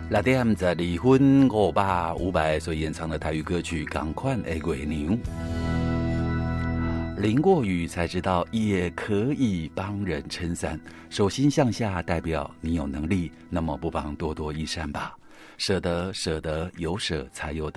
6点12分500所演唱的台语歌曲《港款的月娘》，淋过雨才知道也可以帮人撑伞，手心向下代表你有能力，那么不妨多多益善吧。舍得，舍得，有舍才有得。